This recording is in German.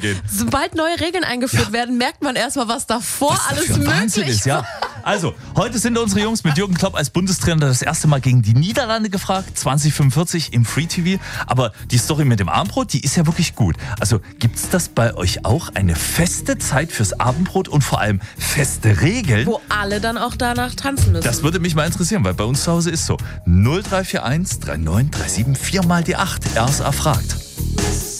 gehen. Sobald neue Regeln eingeführt werden, merkt man erstmal, was davor alles möglich ist. Ja. Also, heute sind unsere Jungs mit Jürgen Klopp als Bundestrainer das erste Mal gegen die Niederlande gefragt, 2045 im Free TV. Aber die Story mit dem Abendbrot, die ist ja wirklich gut. Also, gibt's das bei euch auch? Eine feste Zeit fürs Abendbrot und vor allem feste Regeln? Wo alle dann auch danach tanzen müssen. Das würde mich mal interessieren, weil bei uns zu Hause ist so. 0341 39 37 4 mal die 8. RSA fragt.